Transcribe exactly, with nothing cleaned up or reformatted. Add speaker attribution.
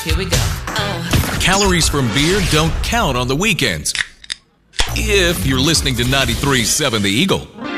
Speaker 1: Here we go. Oh.
Speaker 2: Calories from beer don't count on the weekends. If you're listening to ninety-three point seven The Eagle.